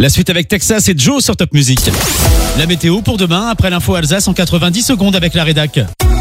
La suite avec Texas et Joe sur Top Music. La météo pour demain, après l'info Alsace en 90 secondes avec la rédac.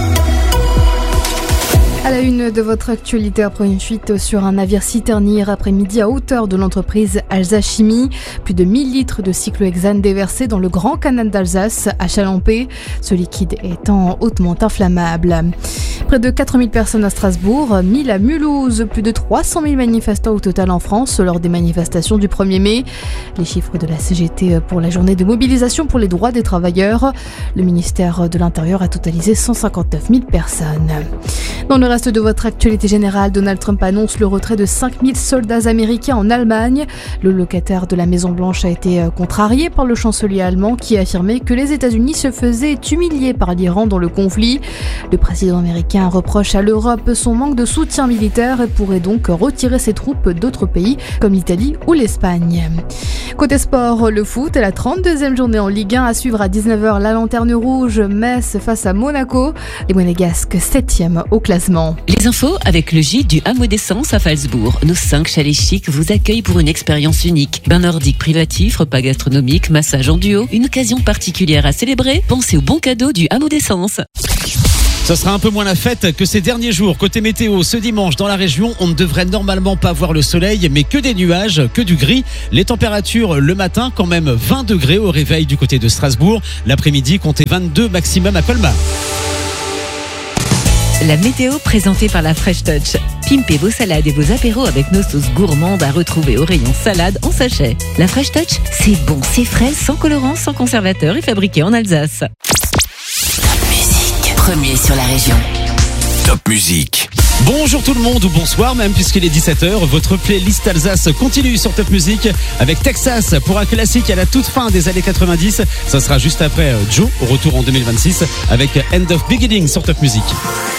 À la une de votre actualité, après une fuite sur un navire citerne hier après-midi à hauteur de l'entreprise Alsace Chimie. Plus de 1000 litres de cyclohexane déversés dans le grand canal d'Alsace à Chalampé. Ce liquide étant hautement inflammable. Près de 4000 personnes à Strasbourg, 1000 à Mulhouse, plus de 300 000 manifestants au total en France lors des manifestations du 1er mai. Les chiffres de la CGT pour la journée de mobilisation pour les droits des travailleurs. Le ministère de l'Intérieur a totalisé 159 000 personnes. Dans le reste de votre actualité générale, Donald Trump annonce le retrait de 5000 soldats américains en Allemagne. Le locataire de la Maison-Blanche a été contrarié par le chancelier allemand qui a affirmé que les États-Unis se faisaient humilier par l'Iran dans le conflit. Le président américain reproche à l'Europe son manque de soutien militaire et pourrait donc retirer ses troupes d'autres pays comme l'Italie ou l'Espagne. Côté sport, le foot et la 32e journée en Ligue 1 à suivre à 19h la lanterne rouge, Metz face à Monaco. Les Monégasques 7e au classement. Les infos avec le gîte du Hameau d'Essence à Phalsbourg. Nos 5 chalets chics vous accueillent pour une expérience unique. Bain nordique privatif, repas gastronomique, massage en duo. Une occasion particulière à célébrer. Pensez aux bons cadeaux du Hameau d'Essence. Ce sera un peu moins la fête que ces derniers jours. Côté météo, ce dimanche dans la région, on ne devrait normalement pas voir le soleil, mais que des nuages, que du gris. Les températures le matin, quand même 20 degrés au réveil du côté de Strasbourg. L'après-midi, comptez 22 maximum à Colmar. La météo présentée par la Fresh Touch. Pimpez vos salades et vos apéros avec nos sauces gourmandes à retrouver au rayon salade en sachet. La Fresh Touch, c'est bon, c'est frais, sans colorant, sans conservateur et fabriqué en Alsace. Top Music, premier sur la région. Top Music. Bonjour tout le monde, ou bonsoir même puisqu'il est 17h. Votre playlist Alsace continue sur Top Music avec Texas pour un classique à la toute fin des années 90. Ça sera juste après Joe, au retour en 2026 avec End of Beginning sur Top Music.